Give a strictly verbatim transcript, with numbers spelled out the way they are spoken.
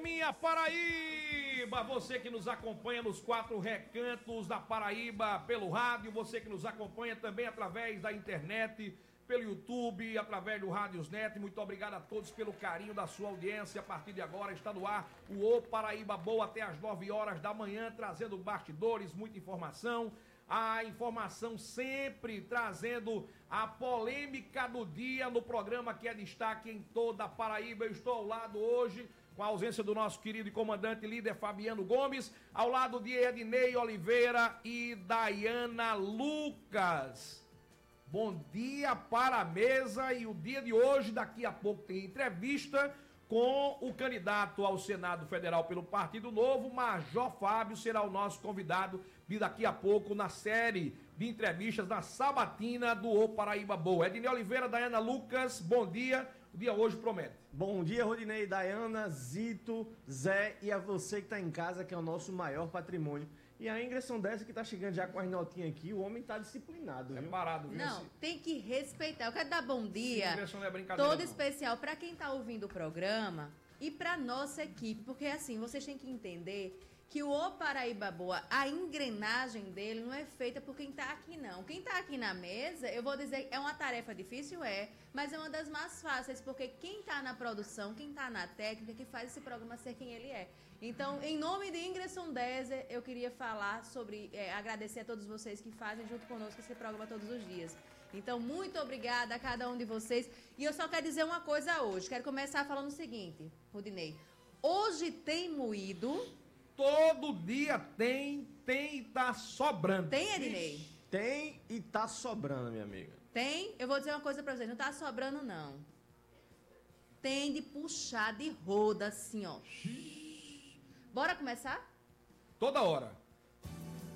minha Paraíba! Você que nos acompanha nos quatro recantos da Paraíba pelo rádio, você que nos acompanha também através da internet, pelo YouTube, através do Rádiosnet. Muito obrigado a todos pelo carinho da sua audiência. A partir de agora está no ar o Ô Paraíba Boa até às nove horas da manhã, trazendo bastidores, muita informação. A informação sempre trazendo a polêmica do dia no programa que é destaque em toda a Paraíba. Eu estou ao lado hoje com a ausência do nosso querido e comandante líder Fabiano Gomes, ao lado de Ednei Oliveira e Dayana Lucas. Bom dia para a mesa, e o dia de hoje, daqui a pouco, tem entrevista com o candidato ao Senado Federal pelo Partido Novo, Major Fábio, será o nosso convidado de daqui a pouco na série de entrevistas na sabatina do Ô Paraíba Boa. Ednei Oliveira, Dayana Lucas, bom dia. O dia hoje promete. Bom dia, Rodinei, Dayana, Zito, Zé e a você que está em casa, que é o nosso maior patrimônio. E a ingressão dessa que tá chegando já com as notinhas aqui, o homem tá disciplinado, viu? É parado, viu? Não, tem que respeitar. Eu quero dar bom dia não é brincadeira, todo não. especial para quem tá ouvindo o programa e para nossa equipe, porque assim, vocês têm que entender que o Ô Paraíba Boa, a engrenagem dele não é feita por quem tá aqui, não. Quem tá aqui na mesa, eu vou dizer, é uma tarefa difícil, é, mas é uma das mais fáceis, porque quem tá na produção, quem tá na técnica, que faz esse programa ser quem ele é. Então, em nome de Ingresson Dezer, eu queria falar sobre, é, agradecer a todos vocês que fazem junto conosco esse programa todos os dias. Então, muito obrigada a cada um de vocês. E eu só quero dizer uma coisa hoje. Quero começar falando o seguinte, Rodinei. Hoje tem moído... Todo dia tem, tem e tá sobrando. Tem, Ednei? Tem e tá sobrando, minha amiga. Tem? Eu vou dizer uma coisa pra vocês, não tá sobrando, não. Tem de puxar de roda, assim, ó. Bora começar? Toda hora.